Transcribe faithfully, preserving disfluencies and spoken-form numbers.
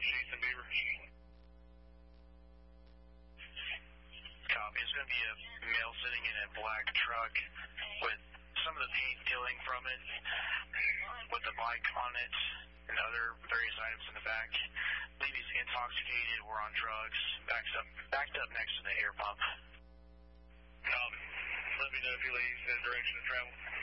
Sheets and Beaver. Copy. It's going to be a male sitting in a black truck with some of the paint peeling from it, with the bike on it, and other various items in the back. I believe he's intoxicated or on drugs, backed up, backed up next to the air pump. Copy. Let me know if he leaves his direction of travel.